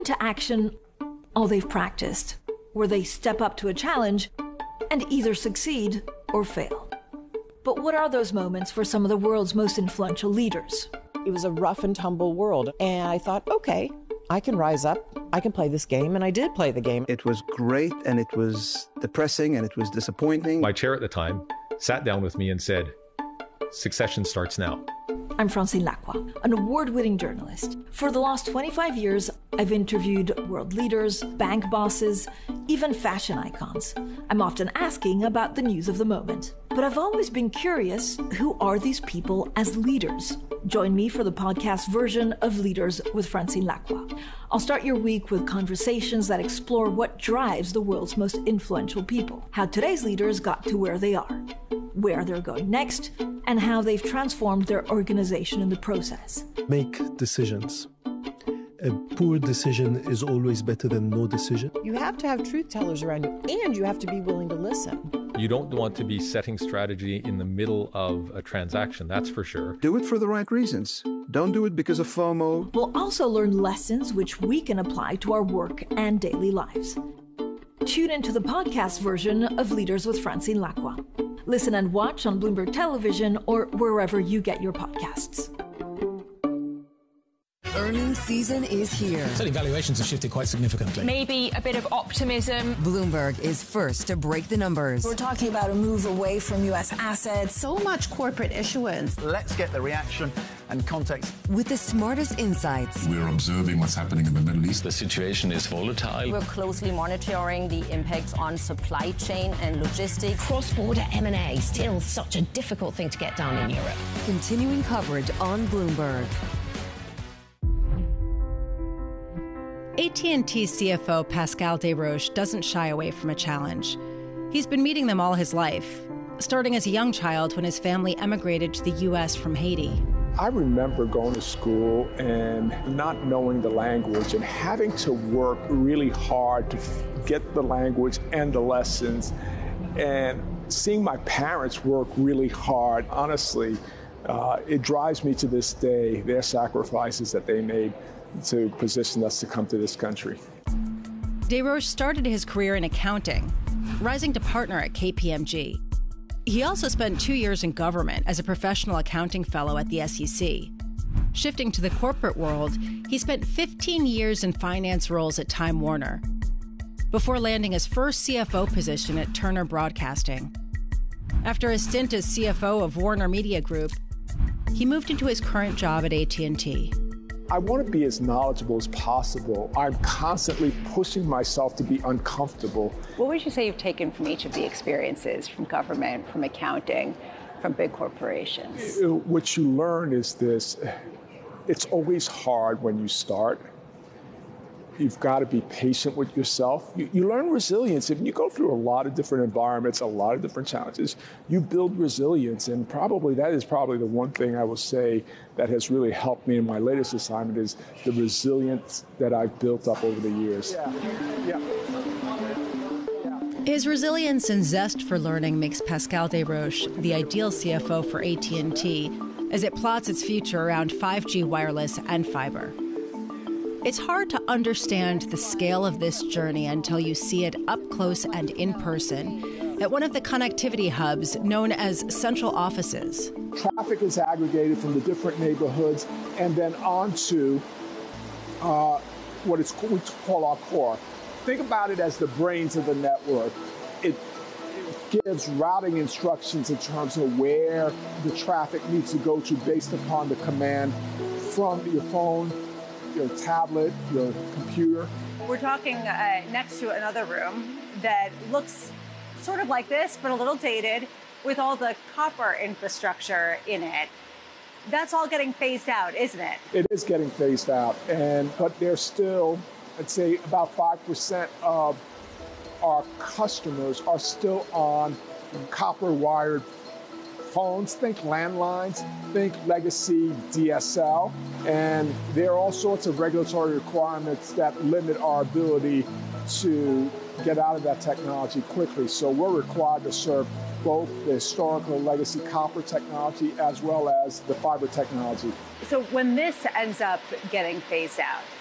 to action all they've practiced, where they step up to a challenge and either succeed or fail. But what are those moments for some of the world's most influential leaders? It was a rough and tumble world, and I thought, okay, I can rise up, I can play this game, and I did play the game. It was great, and it was depressing, and it was disappointing. My chair at the time sat down with me and said, "Succession starts now." I'm Francine Lacqua, an award-winning journalist. For the last 25 years, I've interviewed world leaders, bank bosses, even fashion icons. I'm often asking about the news of the moment. But I've always been curious, who are these people as leaders? Join me for the podcast version of Leaders with Francine Lacqua. I'll start your week with conversations that explore what drives the world's most influential people, how today's leaders got to where they are, where they're going next, and how they've transformed their organization in the process. Make decisions. A poor decision is always better than no decision. You have to have truth tellers around you, and you have to be willing to listen. You don't want to be setting strategy in the middle of a transaction, that's for sure. Do it for the right reasons. Don't do it because of FOMO. We'll also learn lessons which we can apply to our work and daily lives. Tune into the podcast version of Leaders with Francine Lacqua. Listen and watch on Bloomberg Television or wherever you get your podcasts. Earnings season is here. Certainly valuations have shifted quite significantly. Maybe a bit of optimism. Bloomberg is first to break the numbers. We're talking about a move away from U.S. assets. So much corporate issuance. Let's get the reaction and context. With the smartest insights. We're observing what's happening in the Middle East. The situation is volatile. We're closely monitoring the impacts on supply chain and logistics. Cross-border M&A, still such a difficult thing to get done in Europe. Continuing coverage on Bloomberg. AT&T CFO Pascal Desroches doesn't shy away from a challenge. He's been meeting them all his life, starting as a young child when his family emigrated to the U.S. from Haiti. I remember going to school and not knowing the language and having to work really hard to get the language and the lessons, and seeing my parents work really hard. Honestly, it drives me to this day, their sacrifices that they made to position us to come to this country. Desroches started his career in accounting, rising to partner at KPMG. He also spent 2 years in government as a professional accounting fellow at the SEC. Shifting to the corporate world, he spent 15 years in finance roles at Time Warner, before landing his first CFO position at Turner Broadcasting. After a stint as CFO of Warner Media Group, he moved into his current job at AT&T. I want to be as knowledgeable as possible. I'm constantly pushing myself to be uncomfortable. What would you say you've taken from each of the experiences, from government, from accounting, from big corporations? What you learn is this: it's always hard when you start. You've got to be patient with yourself. You learn resilience. If you go through a lot of different environments, a lot of different challenges, you build resilience. And that is probably the one thing I will say that has really helped me in my latest assignment is the resilience that I've built up over the years. His resilience and zest for learning makes Pascal Desroches the ideal CFO for AT&T as it plots its future around 5G wireless and fiber. It's hard to understand the scale of this journey until you see it up close and in person at one of the connectivity hubs known as central offices. Traffic is aggregated from the different neighborhoods and then onto what we call our core. Think about it as the brains of the network. It gives routing instructions in terms of where the traffic needs to go to based upon the command from your phone, your tablet, your computer. We're talking next to another room that looks sort of like this, but a little dated, with all the copper infrastructure in it. That's all getting phased out, isn't it? It is getting phased out, but there's still, I'd say, about 5% of our customers are still on copper-wired phones. Think landlines, think legacy DSL, and there are all sorts of regulatory requirements that limit our ability to get out of that technology quickly. So we're required to serve both the historical legacy copper technology as well as the fiber technology. So when this ends up getting phased out,